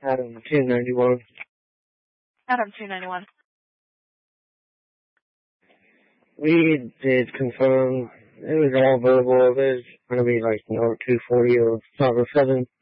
Adam 291. Adam 291. We did confirm it was all verbal. It was going to be like 240 or 7.